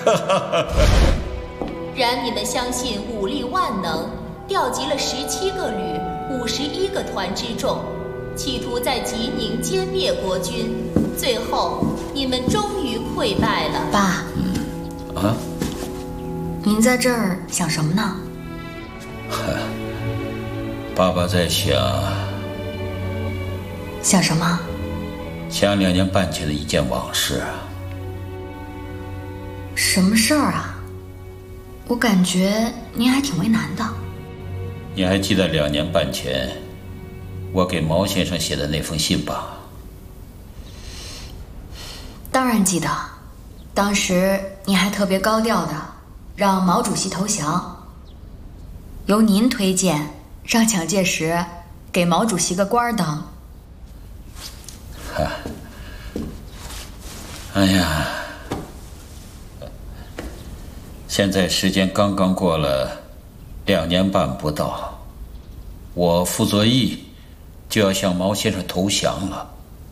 然你们相信武力万能，调集了17个旅、51个团之众，企图在吉宁歼灭国军，最后你们终于溃败了。 爸，您在这儿想什么呢？ 爸爸在想什么？ 想2年半前的一件往事。 什么事儿啊？我感觉您还挺为难的。 你还记得2年半前我给毛先生写的那封信吧？ 当然记得，当时您还特别高调的让毛主席投降，由您推荐让蒋介石给毛主席个官当。 哎呀，现在时间刚刚过了2年半不到，我傅作义就要向毛先生投降了。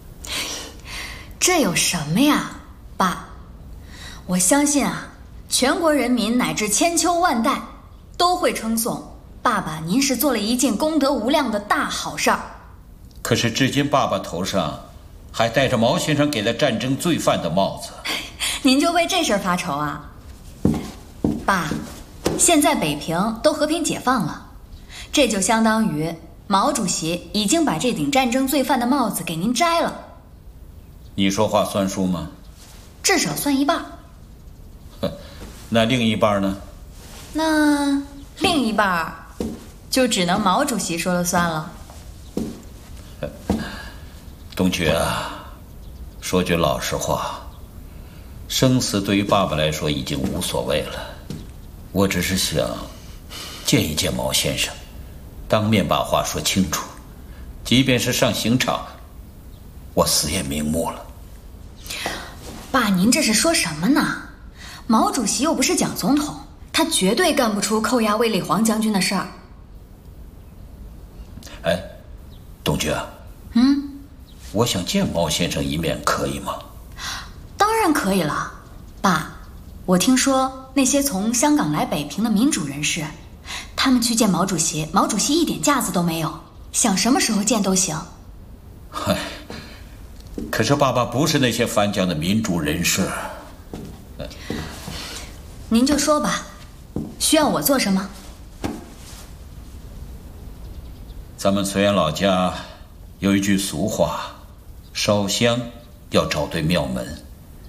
这有什么呀，爸？我相信啊，全国人民乃至千秋万代都会称颂爸爸您是做了一件功德无量的大好事儿。 可是至今爸爸头上还戴着毛先生给的战争罪犯的帽子。 您就为这事儿发愁啊？爸，现在北平都和平解放了，这就相当于毛主席已经把这顶战争罪犯的帽子给您摘了。 你说话算数吗？ 至少算一半。 那另一半呢？ 那另一半就只能毛主席说了算了。 董爵啊，说句老实话，生死对于爸爸来说已经无所谓了。我只是想见一见毛先生，当面把话说清楚，即便是上刑场，我死也瞑目了。 爸，您这是说什么呢？毛主席又不是蒋总统，他绝对干不出扣押卫立煌将军的事儿。 哎，董爵，我想见毛先生一面，可以吗？ 当然可以了，爸。我听说那些从香港来北平的民主人士，他们去见毛主席，毛主席一点架子都没有，想什么时候见都行。 嗨，可是爸爸不是那些反蒋的民主人士。 您就说吧，需要我做什么？ 咱们绥远老家有一句俗话，烧香要找对庙门。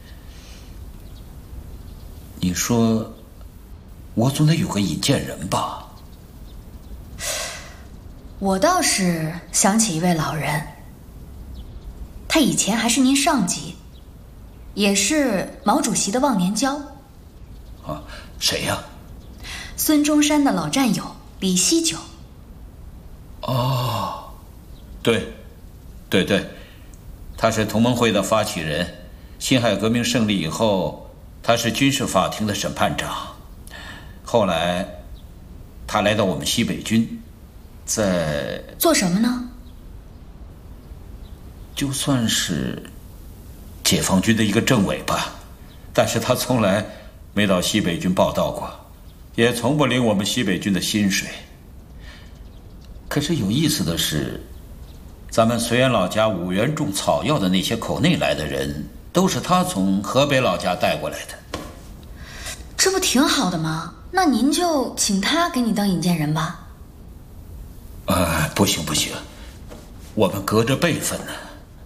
你说我总得有个引荐人吧？ 我倒是想起一位老人，他以前还是您上级，也是毛主席的忘年交。 啊，谁呀？ 孙中山的老战友李锡九。 哦，对，他是同盟会的发起人。辛亥革命胜利以后，他是军事法庭的审判长。后来，他来到我们西北军，在做什么呢？ 就算是解放军的一个政委吧，但是他从来没到西北军报道过，也从不领我们西北军的薪水。可是有意思的是，咱们绥远老家五原种草药的那些口内来的人，都是他从河北老家带过来的。 这不挺好的吗？那您就请他给你当引荐人吧。 不行，我们隔着辈分呢。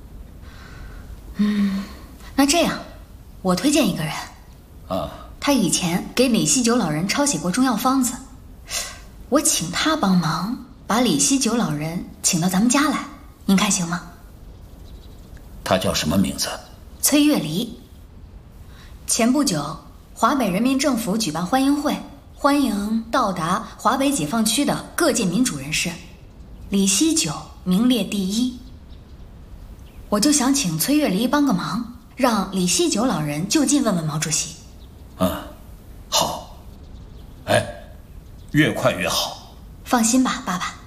那这样，我推荐一个人。 啊， 他以前给李锡九老人抄写过中药方子，我请他帮忙把李锡九老人请到咱们家来，您看行吗？ 他叫什么名字？ 崔月离。前不久，华北人民政府举办欢迎会，欢迎到达华北解放区的各界民主人士，李锡九名列第一。我就想请崔月离帮个忙，让李锡九老人就近问问毛主席。 好，越快越好。 放心吧，爸爸。